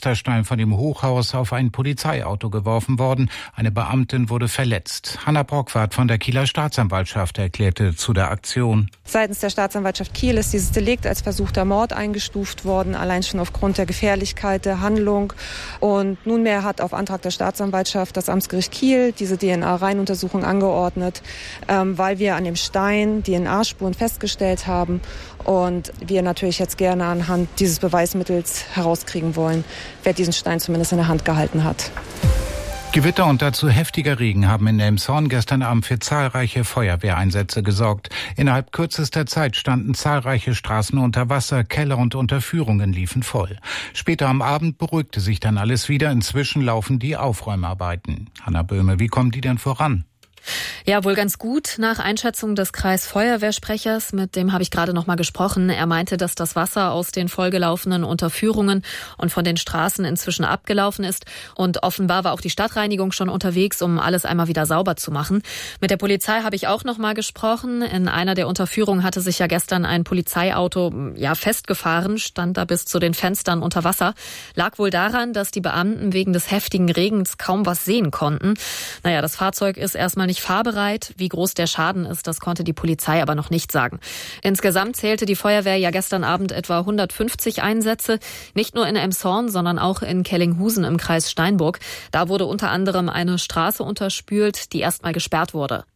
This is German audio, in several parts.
Pflasterstein von dem Hochhaus auf ein Polizeiauto geworfen worden. Eine Beamtin wurde verletzt. Hanna Brockwart von der Kieler Staatsanwaltschaft erklärte zu der Aktion. Seitens der Staatsanwaltschaft Kiel ist dieses Delikt als versuchter Mord eingestuft worden, allein schon aufgrund der Gefährlichkeit der Handlung. Und nunmehr hat auf Antrag der Staatsanwaltschaft das Amtsgericht Kiel diese DNA-Reihenuntersuchung angeordnet, weil wir an dem Stein DNA-Spuren festgestellt haben und wir natürlich jetzt gerne anhand dieses Beweismittels herauskriegen wollen, wer diesen Stein zumindest in der Hand gehalten hat. Gewitter und dazu heftiger Regen haben in Elmshorn gestern Abend für zahlreiche Feuerwehreinsätze gesorgt. Innerhalb kürzester Zeit standen zahlreiche Straßen unter Wasser, Keller und Unterführungen liefen voll. Später am Abend beruhigte sich dann alles wieder. Inzwischen laufen die Aufräumarbeiten. Hanna Böhme, wie kommen die denn voran? Ja, wohl ganz gut nach Einschätzung des Kreisfeuerwehrsprechers, mit dem habe ich gerade noch mal gesprochen. Er meinte, dass das Wasser aus den vollgelaufenen Unterführungen und von den Straßen inzwischen abgelaufen ist. Und offenbar war auch die Stadtreinigung schon unterwegs, um alles einmal wieder sauber zu machen. Mit der Polizei habe ich auch noch mal gesprochen. In einer der Unterführungen hatte sich ja gestern ein Polizeiauto festgefahren, stand da bis zu den Fenstern unter Wasser. Lag wohl daran, dass die Beamten wegen des heftigen Regens kaum was sehen konnten. Naja, das Fahrzeug ist erstmal nicht fahrbereit. Wie groß der Schaden ist, das konnte die Polizei aber noch nicht sagen. Insgesamt zählte die Feuerwehr ja gestern Abend etwa 150 Einsätze. Nicht nur in Elmshorn, sondern auch in Kellinghusen im Kreis Steinburg. Da wurde unter anderem eine Straße unterspült, die erstmal gesperrt wurde.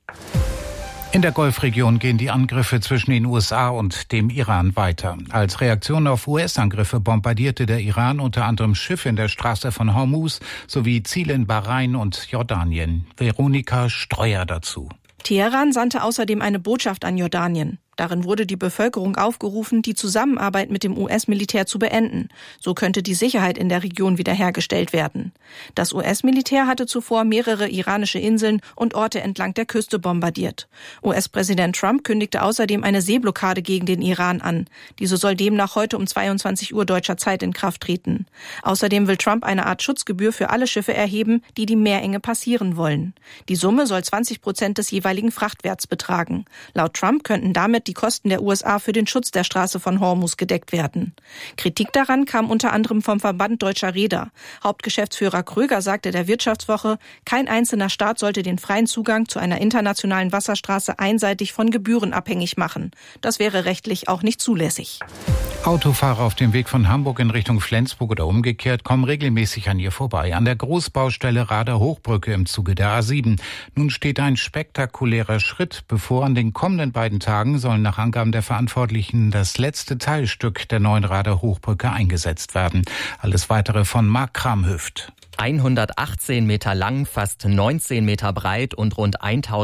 In der Golfregion gehen die Angriffe zwischen den USA und dem Iran weiter. Als Reaktion auf US-Angriffe bombardierte der Iran unter anderem Schiffe in der Straße von Hormuz sowie Ziele in Bahrain und Jordanien. Veronika Streuer dazu. Teheran sandte außerdem eine Botschaft an Jordanien. Darin wurde die Bevölkerung aufgerufen, die Zusammenarbeit mit dem US-Militär zu beenden. So könnte die Sicherheit in der Region wiederhergestellt werden. Das US-Militär hatte zuvor mehrere iranische Inseln und Orte entlang der Küste bombardiert. US-Präsident Trump kündigte außerdem eine Seeblockade gegen den Iran an. Diese soll demnach heute um 22 Uhr deutscher Zeit in Kraft treten. Außerdem will Trump eine Art Schutzgebühr für alle Schiffe erheben, die die Meerenge passieren wollen. Die Summe soll 20% des jeweiligen Frachtwerts betragen. Laut Trump könnten damit die Kosten der USA für den Schutz der Straße von Hormuz gedeckt werden. Kritik daran kam unter anderem vom Verband Deutscher Reeder. Hauptgeschäftsführer Kröger sagte der Wirtschaftswoche, kein einzelner Staat sollte den freien Zugang zu einer internationalen Wasserstraße einseitig von Gebühren abhängig machen. Das wäre rechtlich auch nicht zulässig. Autofahrer auf dem Weg von Hamburg in Richtung Flensburg oder umgekehrt kommen regelmäßig an ihr vorbei. An der Großbaustelle Rader Hochbrücke im Zuge der A7. Nun steht ein spektakulärer Schritt bevor. An den kommenden beiden Tagen sollen nach Angaben der Verantwortlichen das letzte Teilstück der neuen Rader Hochbrücke eingesetzt werden. Alles Weitere von Marc Kramhüft. 118 Meter lang, fast 19 Meter breit und rund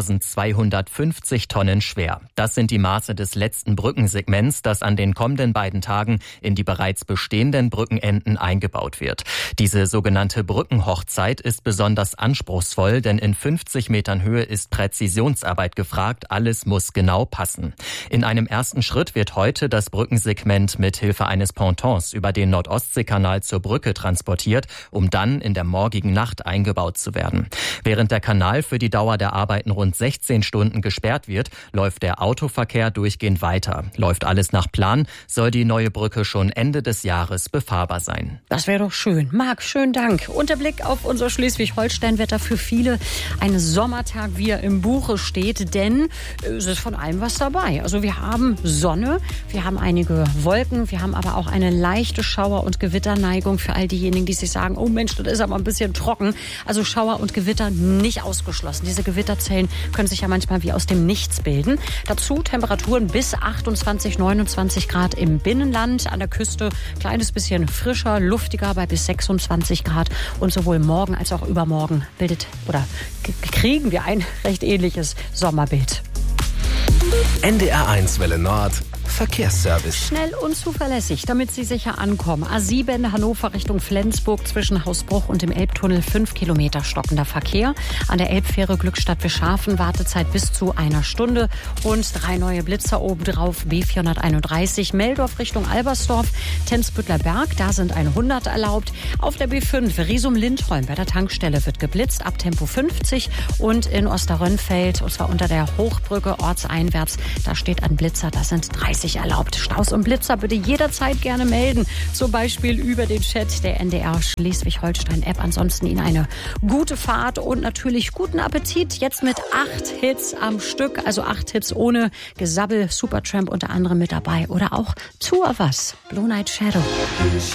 1250 Tonnen schwer. Das sind die Maße des letzten Brückensegments, das an den kommenden beiden Tagen in die bereits bestehenden Brückenenden eingebaut wird. Diese sogenannte Brückenhochzeit ist besonders anspruchsvoll, denn in 50 Metern Höhe ist Präzisionsarbeit gefragt. Alles muss genau passen. In einem ersten Schritt wird heute das Brückensegment mit Hilfe eines Pontons über den Nordostseekanal zur Brücke transportiert, um dann in der morgigen Nacht eingebaut zu werden. Während der Kanal für die Dauer der Arbeiten rund 16 Stunden gesperrt wird, läuft der Autoverkehr durchgehend weiter. Läuft alles nach Plan, soll die neue Brücke schon Ende des Jahres befahrbar sein. Das wäre doch schön. Marc, schönen Dank. Und der Blick auf unser Schleswig-Holstein-Wetter für viele ein Sommertag, wie er im Buche steht, denn es ist von allem was dabei. Also wir haben Sonne, wir haben einige Wolken, wir haben aber auch eine leichte Schauer- und Gewitterneigung für all diejenigen, die sich sagen, oh Mensch, das ist aber ein bisschen trocken. Also Schauer und Gewitter nicht ausgeschlossen. Diese Gewitterzellen können sich ja manchmal wie aus dem Nichts bilden. Dazu Temperaturen bis 28, 29 Grad im Binnenland. An der Küste kleines bisschen frischer, luftiger bei bis 26 Grad. Und sowohl morgen als auch übermorgen kriegen wir ein recht ähnliches Sommerbild. NDR1 Welle Nord. Verkehrsservice. Schnell und zuverlässig, damit Sie sicher ankommen. A7 Hannover Richtung Flensburg zwischen Hausbruch und dem Elbtunnel 5 Kilometer stockender Verkehr. An der Elbfähre Glückstadt Wischhafen Wartezeit bis zu einer Stunde und 3 neue Blitzer obendrauf. B431 Meldorf Richtung Albersdorf, Temsbüttler Berg, da sind 100 erlaubt. Auf der B5 Riesum-Lindholm bei der Tankstelle wird geblitzt ab Tempo 50 und in Osterrönfeld, und zwar unter der Hochbrücke ortseinwärts, da steht ein Blitzer, das sind 30 sich erlaubt. Staus und Blitzer bitte jederzeit gerne melden. Zum Beispiel über den Chat der NDR Schleswig-Holstein-App. Ansonsten Ihnen eine gute Fahrt und natürlich guten Appetit. Jetzt mit 8 Hits am Stück, also 8 Hits ohne Gesabbel. Supertramp unter anderem mit dabei. Oder auch Two of Us, Blue Night Shadow.